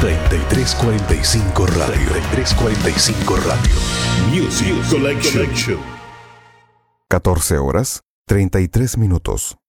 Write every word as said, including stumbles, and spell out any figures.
treinta y tres cuarenta y cinco Radio. treinta y tres cuarenta y cinco Radio. Music Collection. catorce horas, treinta y tres minutos.